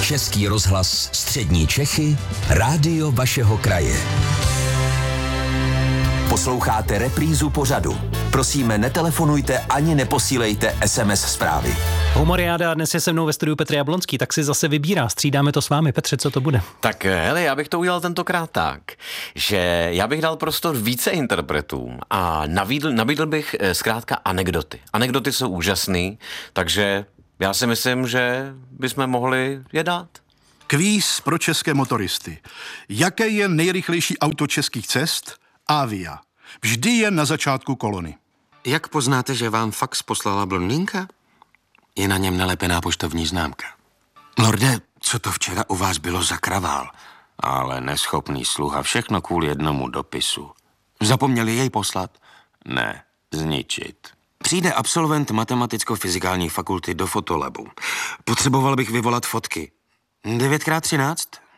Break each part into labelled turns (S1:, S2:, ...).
S1: Český rozhlas Střední Čechy, rádio vašeho kraje. Posloucháte reprízu pořadu. Prosíme, netelefonujte ani neposílejte SMS zprávy.
S2: Humoriáda, dnes je se mnou ve studiu Petr Jablonský, tak si zase vybírá. Střídáme to s vámi. Petře, co to bude?
S3: Tak hele, já bych to udělal tentokrát tak, že já bych dal prostor více interpretům a nabídl bych zkrátka anekdoty. Anekdoty jsou úžasný, takže já si myslím, že bychom mohli je dát.
S4: Kvíz pro české motoristy. Jaké je nejrychlejší auto českých cest? Avia. Vždy je na začátku kolony.
S5: Jak poznáte, že vám fax poslala blondýnka? Je na něm nalepená poštovní známka. Lorde, co to včera u vás bylo za kravál? Ale neschopný sluha, všechno kvůli jednomu dopisu. Zapomněli jej poslat? Ne, zničit. Přijde absolvent matematicko-fyzikální fakulty do fotolabu. Potřeboval bych vyvolat fotky. 9x13?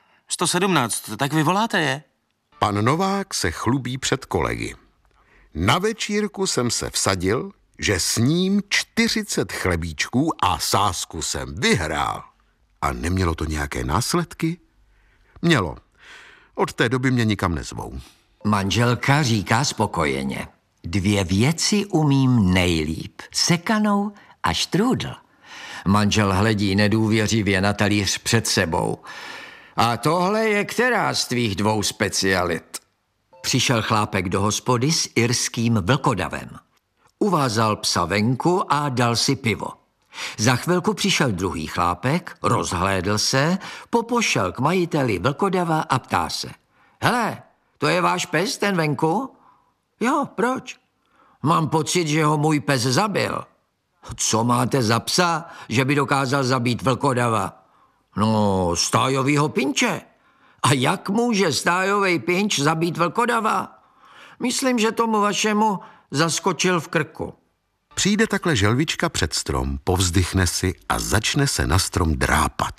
S5: 117, tak vyvoláte je?
S6: Pan Novák se chlubí před kolegy. Na večírku jsem se vsadil, že sním 40 chlebíčků a sázku jsem vyhrál. A nemělo to nějaké následky? Mělo. Od té doby mě nikam nezvou.
S7: Manželka říká spokojeně. 2 věci umím nejlíp. Sekanou a štrůdl. Manžel hledí nedůvěřivě na talíř před sebou. A tohle je která z tvých 2 specialit? Přišel chlápek do hospody s irským vlkodavem. Uvázal psa venku a dal si pivo. Za chvilku přišel druhý chlápek, rozhlédl se, popošel k majiteli vlkodava a ptá se. Hele, to je váš pes, ten venku? Jo, proč? Mám pocit, že ho můj pes zabil. Co máte za psa, že by dokázal zabít vlkodava? No, stájovýho pinče. A jak může stájový pinč zabít vlkodava? Myslím, že tomu vašemu zaskočil v krku.
S6: Přijde takhle želvička před strom, povzdychne si a začne se na strom drápat.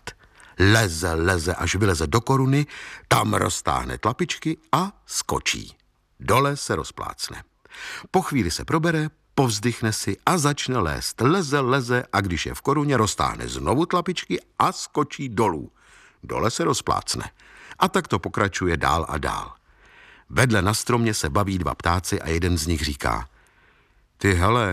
S6: Leze, až vyleze do koruny, tam roztáhne tlapičky a skočí. Dole se rozplácne. Po chvíli se probere, povzdychne si a začne lézt. Leze a když je v koruně, roztáhne znovu tlapičky a skočí dolů. Dole se rozplácne. A tak to pokračuje dál a dál. Vedle na stromě se baví 2 ptáci a jeden z nich říká: Ty hele,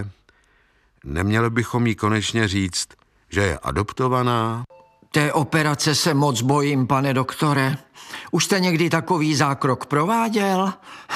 S6: neměli bychom jí konečně říct, že je adoptovaná?
S7: Té operace se moc bojím, pane doktore. Už jste někdy takový zákrok prováděl?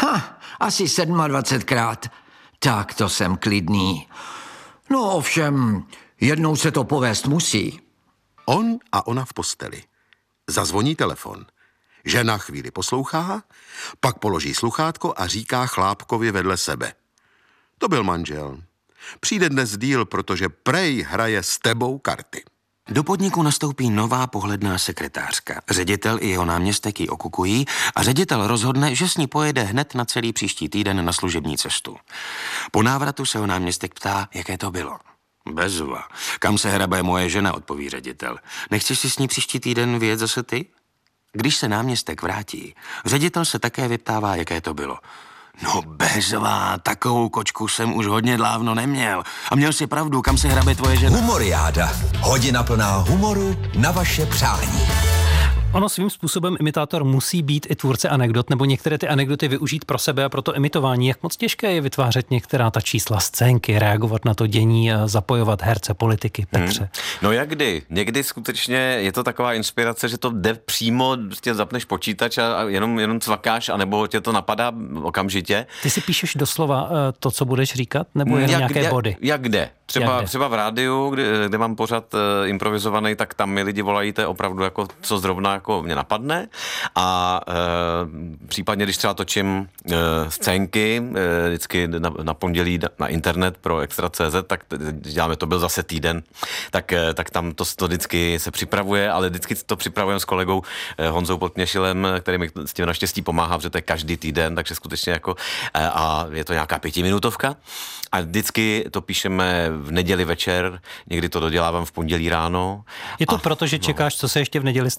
S7: Asi 27krát. Tak to jsem klidný. No ovšem, jednou se to povést musí.
S6: On a ona v posteli. Zazvoní telefon. Žena chvíli poslouchá, pak položí sluchátko a říká chlápkovi vedle sebe: To byl manžel. Přijde dnes díl, protože prej hraje s tebou karty.
S5: Do podniku nastoupí nová pohledná sekretářka. Ředitel i jeho náměstek ji okukují a ředitel rozhodne, že s ní pojede hned na celý příští týden na služební cestu. Po návratu se ho náměstek ptá, jaké to bylo. Bezva. Kam se hrabe moje žena, odpoví ředitel. Nechceš si s ní příští týden vyjet zase ty? Když se náměstek vrátí, ředitel se také vyptává, jaké to bylo. No bezva, takovou kočku jsem už hodně dávno neměl. A měl si pravdu, kam se hrabe tvoje žena?
S1: Humoriáda. Hodina plná humoru na vaše přání.
S2: Ono svým způsobem imitátor musí být i tvůrce anekdot, nebo některé ty anekdoty využít pro sebe a pro to imitování. Jak moc těžké je vytvářet některá ta čísla, scénky, reagovat na to dění, zapojovat herce, politiky, Petře?
S3: No jak kdy? Někdy skutečně je to taková inspirace, že to jde přímo, prostě zapneš počítač a jenom cvakáš, anebo tě to napadá okamžitě.
S2: Ty si píšeš doslova to, co budeš říkat, nebo jen nějaké body?
S3: Jak kde? Třeba v rádiu, kde mám pořad improvizovaný, tak tam mi lidi volají, to je opravdu jako, co zrovna jako mě napadne. A případně, když třeba točím scénky, vždycky na pondělí na internet pro Extra.cz, tak děláme, to byl zase týden, tak tam to vždycky se připravuje, ale vždycky to připravujeme s kolegou Honzou Podměšilem, který mi s tím naštěstí pomáhá, protože to je každý týden, takže skutečně jako, a je to nějaká 5minutovka. A vždycky to píšeme v neděli večer, někdy to dodělávám v pondělí ráno.
S2: Je to proto, že čekáš, co se ještě v neděli stane?
S3: To se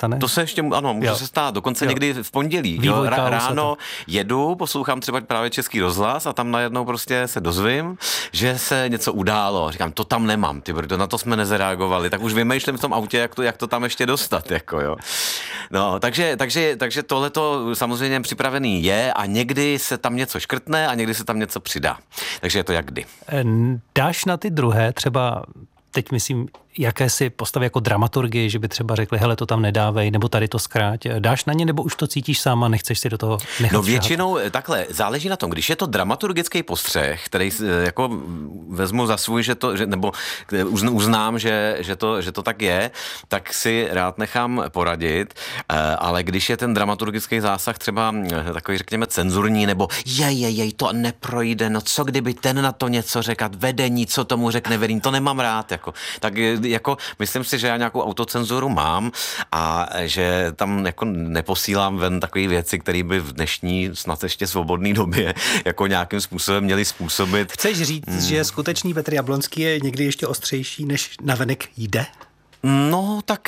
S3: ještě, ano, může se stát, dokonce někdy v pondělí. Jo, ráno jedu, poslouchám třeba právě Český rozhlas a tam najednou prostě se dozvím, že se něco událo. Říkám, to tam nemám, ty brdo, na to jsme nezareagovali, tak už vymýšlím v tom autě, jak to tam ještě dostat, jako jo. No, takže tohleto samozřejmě připravený je a někdy se tam něco škrtne a někdy se tam něco přidá. Takže je to jak kdy.
S2: Dáš na ty druhé třeba, teď myslím, jakési postavy jako dramaturgii, že by třeba řekli, hele, to tam nedávej, nebo tady to zkráť. Dáš na ně, nebo už to cítíš sám a nechceš si do toho nechat?
S3: No většinou takhle, záleží na tom, když je to dramaturgický postřeh, který jako vezmu za svůj, nebo uznám, že to tak je, tak si rád nechám poradit, ale když je ten dramaturgický zásah třeba takový, řekněme, cenzurní, nebo jej, to neprojde, no co kdyby ten na to něco řekl, vedení, co tomu řekne vedení, to nemám rád, tak jako myslím si, že já nějakou autocenzuru mám a že tam jako neposílám ven takové věci, které by v dnešní snad ještě svobodné době jako nějakým způsobem měly způsobit.
S8: Chceš říct, že skutečný Petr Jablonský je někdy ještě ostřejší, než navenek jde?
S3: No, tak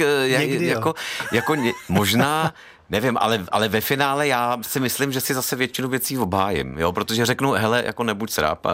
S3: možná. Nevím, ale ve finále já si myslím, že si zase většinu věcí obhájím, jo, protože řeknu, hele, jako nebuď sráp.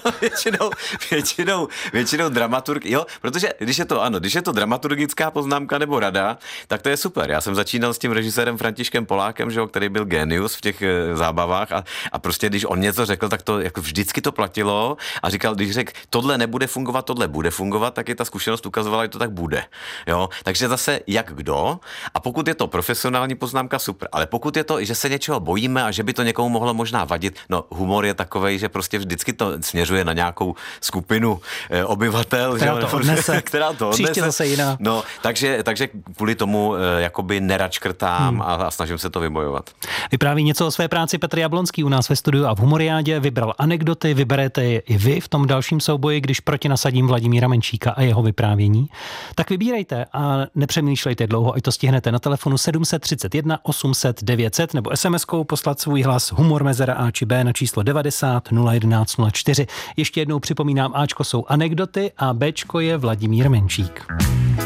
S3: většinou dramaturg, jo, protože když je to dramaturgická poznámka nebo rada, tak to je super. Já jsem začínal s tím režisérem Františkem Polákem, že jo, který byl génius v těch zábavách a prostě když on něco řekl, tak to jako vždycky to platilo a říkal, když řekl, tohle nebude fungovat, tohle bude fungovat, tak i ta zkušenost ukazovala, že to tak bude. Jo, takže zase jak kdo a pokud je to profesionální poznámka, super, ale pokud je to, že se něčeho bojíme a že by to někomu mohlo možná vadit, no humor je takovej, že prostě vždycky to směřuje na nějakou skupinu obyvatel, která to odnese.
S2: Příště zase jiná.
S3: No, takže kvůli tomu jakoby nerad škrtám a snažím se to vybojovat.
S2: Vypráví něco o své práci Petr Jablonský u nás ve studiu a v Humoriádě, vybral anekdoty, vyberete je i vy v tom dalším souboji, když proti nasadím Vladimíra Menšíka a jeho vyprávění. Tak vybírejte a nepřemýšlejte dlouho, ať to stihnete na telefonu 731 800 900 nebo SMS-kou poslat svůj hlas humor mezera A či B na číslo 90 011 04. Ještě jednou připomínám, Ačko jsou anekdoty a Bčko je Vladimír Menšík.